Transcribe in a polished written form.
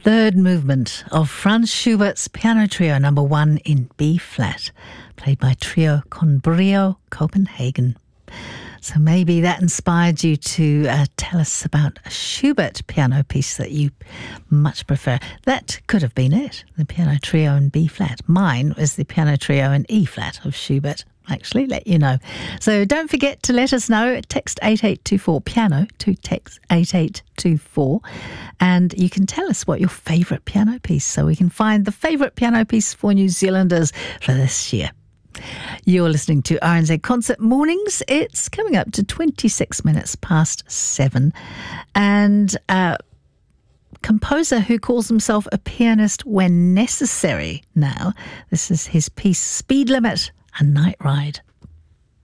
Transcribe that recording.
third movement of Franz Schubert's Piano Trio No. 1 in B flat, played by Trio con Brio Copenhagen. So maybe that inspired you to tell us about a Schubert piano piece that you much prefer. That could have been it, the Piano Trio in B flat. Mine was the Piano Trio in E flat of Schubert. Actually, let you know. So don't forget to let us know. Text 8824 piano to text 8824, and you can tell us what your favourite piano piece, so we can find the favourite piano piece for New Zealanders for this year. You're listening to RNZ Concert Mornings. It's coming up to 26 minutes past 7, and composer who calls himself a pianist when necessary now. This is his piece Speed Limit, A Night Ride.